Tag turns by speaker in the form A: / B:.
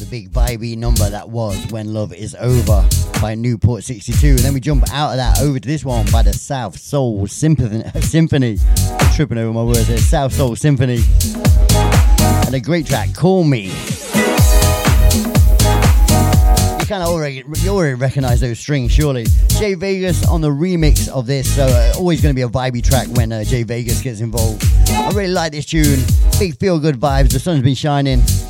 A: big vibey number that was When Love Is Over by Newport 62. And then we jump out of that over to this one by the South Soul Symphony. Tripping over my words there. South Soul Symphony. And a great track, Call Me. You already recognise those strings, surely. Jay Vegas on the remix of this, so always going to be a vibey track when Jay Vegas gets involved. I really like this tune. Big feel-good vibes. The sun's been shining.